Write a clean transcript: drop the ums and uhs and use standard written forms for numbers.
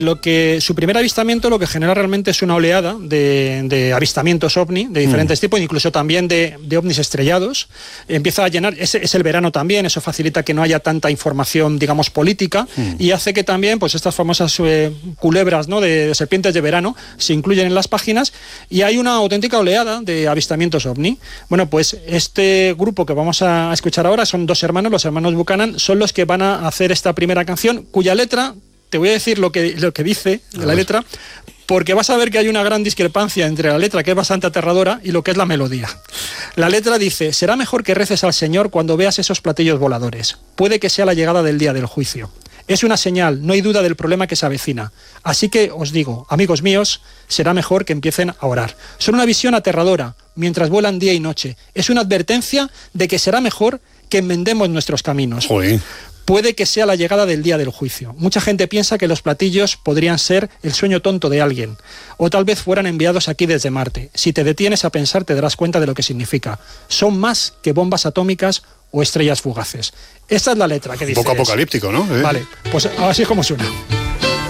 Su primer avistamiento lo que genera realmente es una oleada de avistamientos ovni de diferentes tipos, incluso también de ovnis estrellados. Empieza a llenar, es el verano también, eso facilita que no haya tanta información, digamos, política, y hace que también pues estas famosas culebras, ¿no?, de serpientes de verano se incluyen en las páginas, y hay una auténtica oleada de avistamientos ovni. Bueno, pues este grupo que vamos a escuchar ahora son dos hermanos, los hermanos Buchanan, son los que van a hacer esta primera canción, cuya letra... Te voy a decir lo que dice de la letra, porque vas a ver que hay una gran discrepancia entre la letra, que es bastante aterradora, y lo que es la melodía. La letra dice: será mejor que reces al Señor cuando veas esos platillos voladores. Puede que sea la llegada del día del juicio. Es una señal, no hay duda del problema que se avecina. Así que os digo, amigos míos, será mejor que empiecen a orar. Son una visión aterradora, mientras vuelan día y noche. Es una advertencia de que será mejor que enmendemos nuestros caminos. Joder. Puede que sea la llegada del día del juicio. Mucha gente piensa que los platillos podrían ser el sueño tonto de alguien, o tal vez fueran enviados aquí desde Marte. Si te detienes a pensar te darás cuenta de lo que significa. Son más que bombas atómicas o estrellas fugaces. Esta es la letra que dice. Un poco apocalíptico, ¿no? Vale, pues así es como suena.